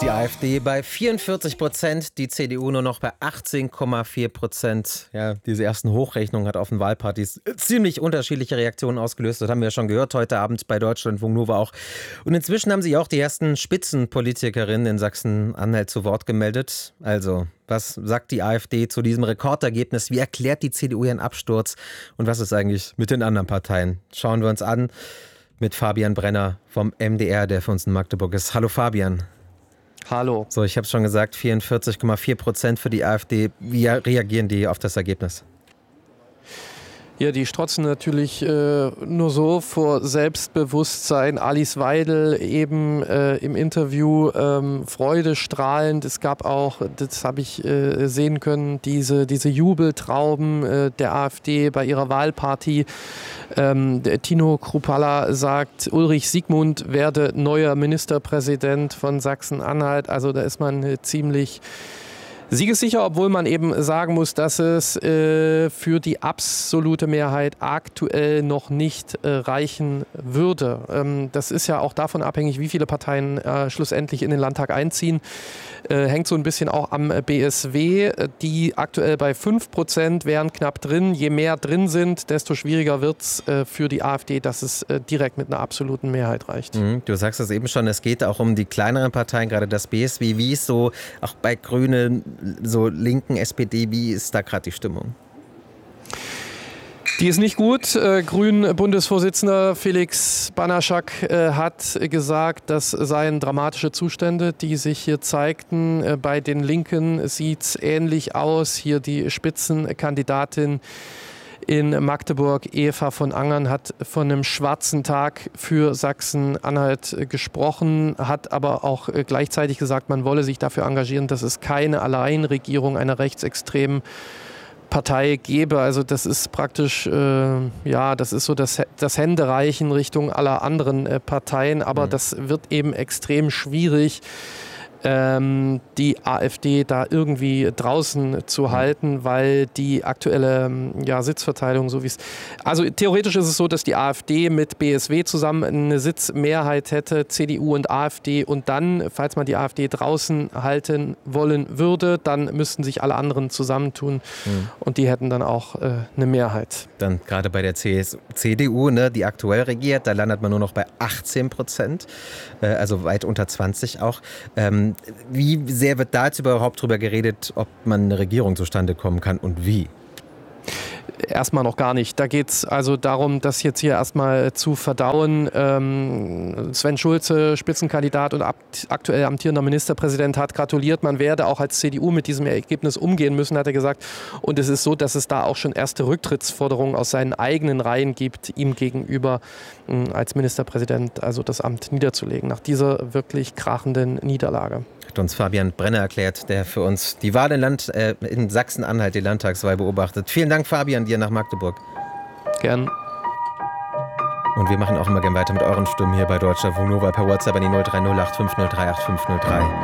Die AfD bei 44%, die CDU nur noch bei 18,4%. Ja, diese ersten Hochrechnungen hat auf den Wahlpartys ziemlich unterschiedliche Reaktionen ausgelöst. Das haben wir schon gehört heute Abend bei Deutschlandfunk Nova auch. Und inzwischen haben sich auch die ersten Spitzenpolitikerinnen in Sachsen-Anhalt zu Wort gemeldet. Also, was sagt die AfD zu diesem Rekordergebnis? Wie erklärt die CDU ihren Absturz? Und was ist eigentlich mit den anderen Parteien? Schauen wir uns an mit Fabian Brenner vom MDR, der für uns in Magdeburg ist. Hallo Fabian. Hallo. So, ich habe es schon gesagt, 44,4% für die AfD. Wie reagieren die auf das Ergebnis? Ja, die strotzen natürlich nur so vor Selbstbewusstsein. Alice Weidel eben im Interview freudestrahlend. Es gab auch, das habe ich sehen können, diese Jubeltrauben der AfD bei ihrer Wahlparty. Tino Kruppalla sagt, Ulrich Siegmund werde neuer Ministerpräsident von Sachsen-Anhalt. Also da ist man ziemlich siegessicher, obwohl man eben sagen muss, dass es für die absolute Mehrheit aktuell noch nicht reichen würde. Das ist ja auch davon abhängig, wie viele Parteien schlussendlich in den Landtag einziehen. Hängt so ein bisschen auch am BSW, die aktuell bei 5% wären knapp drin. Je mehr drin sind, desto schwieriger wird es für die AfD, dass es direkt mit einer absoluten Mehrheit reicht. Du sagst es eben schon, es geht auch um die kleineren Parteien, gerade das BSW. Wie ist so, auch bei Grünen, so Linken, SPD, wie ist da gerade die Stimmung? Die ist nicht gut. Grünen-Bundesvorsitzender Felix Banaschak hat gesagt, das seien dramatische Zustände, die sich hier zeigten. Bei den Linken sieht es ähnlich aus. Hier die Spitzenkandidatin in Magdeburg, Eva von Angern, hat von einem schwarzen Tag für Sachsen-Anhalt gesprochen, hat aber auch gleichzeitig gesagt, man wolle sich dafür engagieren, dass es keine Alleinregierung einer rechtsextremen Partei gäbe. Also das ist praktisch, das ist so das Händereichen Richtung aller anderen Parteien, aber das wird eben extrem schwierig, die AfD da irgendwie draußen zu halten, weil die aktuelle Sitzverteilung, so wie es... Also theoretisch ist es so, dass die AfD mit BSW zusammen eine Sitzmehrheit hätte, CDU und AfD, und dann, falls man die AfD draußen halten wollen würde, dann müssten sich alle anderen zusammentun und die hätten dann auch eine Mehrheit. Dann gerade bei der CDU, ne, die aktuell regiert, da landet man nur noch bei 18%, also weit unter 20 auch. Wie sehr wird da jetzt überhaupt drüber geredet, ob man eine Regierung zustande kommen kann und wie? Erstmal noch gar nicht. Da geht es also darum, das jetzt hier erstmal zu verdauen. Sven Schulze, Spitzenkandidat und aktuell amtierender Ministerpräsident, hat gratuliert. Man werde auch als CDU mit diesem Ergebnis umgehen müssen, hat er gesagt. Und es ist so, dass es da auch schon erste Rücktrittsforderungen aus seinen eigenen Reihen gibt, ihm gegenüber als Ministerpräsident also das Amt niederzulegen, nach dieser wirklich krachenden Niederlage. Hat uns Fabian Brenner erklärt, der für uns die Wahl in Sachsen-Anhalt, die Landtagswahl, beobachtet. Vielen Dank, Fabian, dir nach Magdeburg. Gern. Und wir machen auch immer gern weiter mit euren Stimmen hier bei Deutschlandfunk Nova per WhatsApp an die 0308 5038 503.